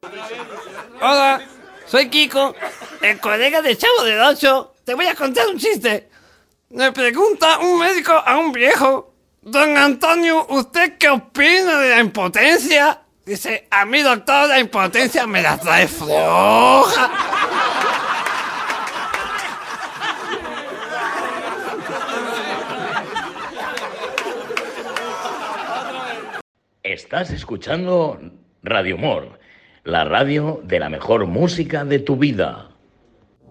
Hola, soy Kiko, el colega de Chavo del Ocho. Te voy a contar un chiste. Le pregunta un médico a un viejo: Don Antonio, ¿usted qué opina de la impotencia? Dice: a mí, doctor, la impotencia me la trae floja. Estás escuchando Radio Humor, la radio de la mejor música de tu vida.